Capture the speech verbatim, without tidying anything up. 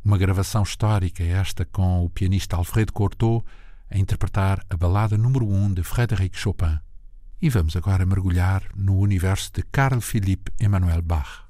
Uma gravação histórica esta com o pianista Alfredo Cortot a interpretar a balada número um de Frédéric Chopin. E vamos agora mergulhar no universo de Carl Philipp Emanuel Bach.